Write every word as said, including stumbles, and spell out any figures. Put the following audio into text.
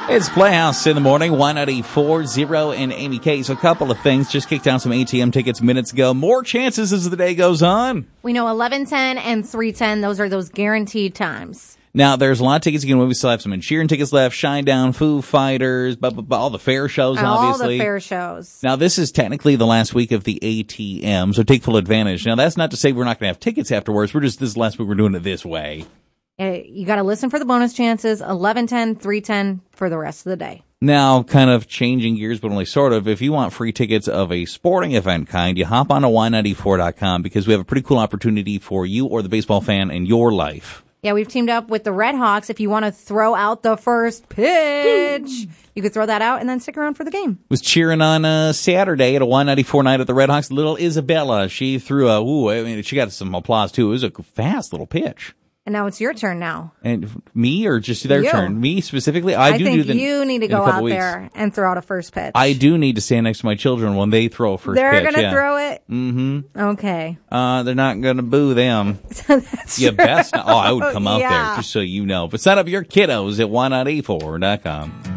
It's Playhouse in the morning, one ninety-four, Zero and Amy K. So a couple of things. Just kicked down some A T M tickets minutes ago. More chances as the day goes on. We know eleven ten and three ten. Those are those guaranteed times. Now, there's a lot of tickets you can win. We still have some Ed Sheeran tickets left, Shinedown, Foo Fighters, but, but, but all the fair shows, all obviously. All the fair shows. Now, this is technically the last week of the A T M, so take full advantage. Now, that's not to say we're not going to have tickets afterwards. We're just, this is the last week we're doing it this way. You got to listen for the bonus chances, eleven ten, three ten for the rest of the day. Now, kind of changing gears, but only sort of, if you want free tickets of a sporting event kind, you hop on to Y ninety-four dot com because we have a pretty cool opportunity for you or the baseball fan in your life. Yeah, we've teamed up with the Red Hawks. If you want to throw out the first pitch, you could throw that out and then stick around for the game. Was cheering on uh, Saturday at a Y ninety-four night at the Red Hawks. Little Isabella, she threw a, ooh, I mean, she got some applause too. It was a fast little pitch. And now it's your turn now. And me or just their you. turn? Me specifically? I, I do think do the, you need to go out weeks. there and throw out a first pitch. I do need to stand next to my children when they throw a first they're pitch. They're going to yeah. throw it? Mm-hmm. Okay. Uh, they're not going to boo them. That's you true. best not. Oh, I would come out yeah. there just so you know. But sign up your kiddos at Y ninety-four dot com.